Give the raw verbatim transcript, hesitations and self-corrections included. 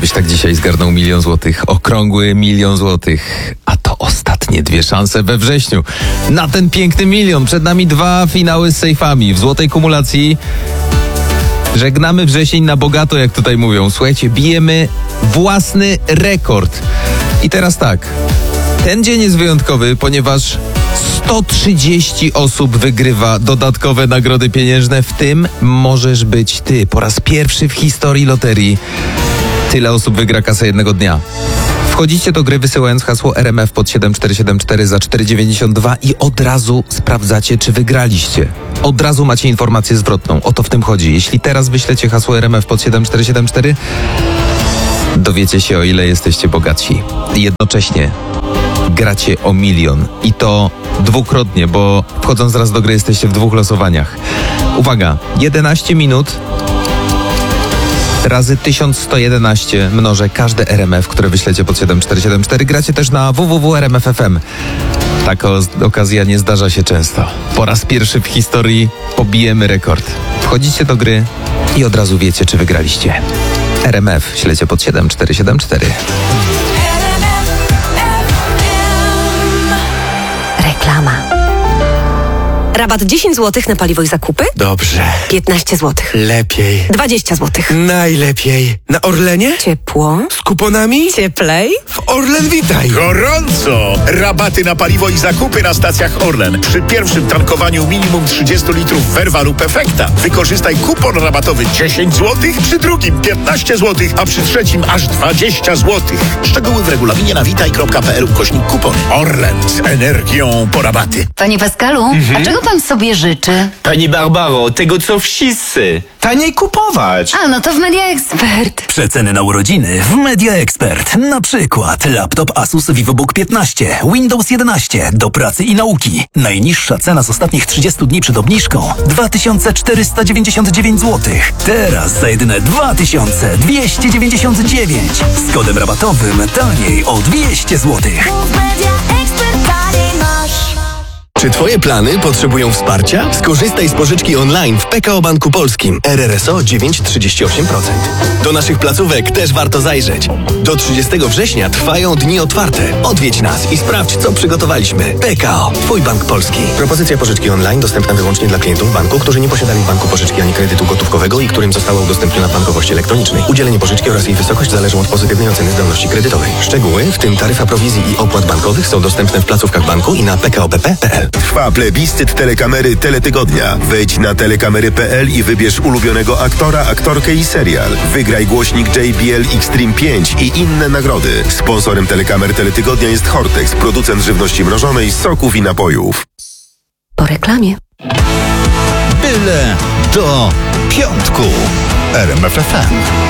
żebyś tak dzisiaj zgarnął milion złotych. Okrągły milion złotych. A to ostatnie dwie szanse we wrześniu na ten piękny milion. Przed nami dwa finały z sejfami. W złotej kumulacji żegnamy wrzesień na bogato, jak tutaj mówią. Słuchajcie, bijemy własny rekord. I teraz tak. Ten dzień jest wyjątkowy, ponieważ sto trzydzieści osób wygrywa dodatkowe nagrody pieniężne, w tym możesz być ty. Po raz pierwszy w historii loterii tyle osób wygra kasę jednego dnia. Wchodzicie do gry wysyłając hasło R M F pod siedem cztery siedem cztery za cztery dziewięćdziesiąt dwa i od razu sprawdzacie, czy wygraliście. Od razu macie informację zwrotną. O to w tym chodzi. Jeśli teraz wyślecie hasło R M F pod siedem cztery siedem cztery, dowiecie się, o ile jesteście bogatsi. Jednocześnie gracie o milion i to dwukrotnie, bo wchodząc raz do gry jesteście w dwóch losowaniach. Uwaga, jedenaście minut razy tysiąc sto jedenaście mnożę każde R M F, które wyślecie pod siedem cztery siedem cztery. Gracie też na w w w kropka r m f kropka f m. Taka okazja nie zdarza się często. Po raz pierwszy w historii pobijemy rekord. Wchodzicie do gry i od razu wiecie, czy wygraliście. R M F ślecie pod siedem cztery siedem cztery. Reklama. Rabat dziesięć złotych na paliwo i zakupy? Dobrze. piętnaście złotych. Lepiej. dwadzieścia złotych. Najlepiej. Na Orlenie? Ciepło. Z kuponami? Cieplej. W Orlen Witaj. Gorąco! Rabaty na paliwo i zakupy na stacjach Orlen. Przy pierwszym tankowaniu minimum trzydzieści litrów Verva lub Efekta. Wykorzystaj kupon rabatowy dziesięć złotych, przy drugim piętnaście złotych, a przy trzecim aż dwadzieścia złotych. Szczegóły w regulaminie na witaj kropka p l ukośnik kupon. Orlen z energią po rabaty. Panie Pascalu, a czego pan sobie życzy? Pani Barbaro, tego co wszyscy. Taniej kupować. A, no to w Media Expert. Przeceny na urodziny w Media Expert. Na przykład laptop Asus VivoBook piętnaście, Windows jedenaście do pracy i nauki. Najniższa cena z ostatnich trzydziestu dni przed obniżką dwa tysiące czterysta dziewięćdziesiąt dziewięć złotych. Teraz za jedyne dwa tysiące dwieście dziewięćdziesiąt dziewięć. Z kodem rabatowym taniej o dwieście złotych. Czy twoje plany potrzebują wsparcia? Skorzystaj z pożyczki online w P K O Banku Polskim. R R S O dziewięć przecinek trzydzieści osiem procent. Do naszych placówek też warto zajrzeć. Do trzydziestego września trwają dni otwarte. Odwiedź nas i sprawdź, co przygotowaliśmy. P K O. Twój bank polski. Propozycja pożyczki online dostępna wyłącznie dla klientów banku, którzy nie posiadali w banku pożyczki ani kredytu gotówkowego i którym została udostępniona w bankowości elektronicznej. Udzielenie pożyczki oraz jej wysokość zależą od pozytywnej oceny zdolności kredytowej. Szczegóły, w tym taryfa prowizji i opłat bankowych, są dostępne w placówkach banku i na p k o b p kropka p l. Trwa plebiscyt telekamery Teletygodnia. Wejdź na telekamery kropka p l i wybierz ulubionego aktora, aktorkę i serial. Wygraj głośnik J B L Xtreme pięć i inne nagrody. Sponsorem telekamer Teletygodnia jest Hortex, producent żywności mrożonej, soków i napojów. Po reklamie. Byle do piątku. R M F F M.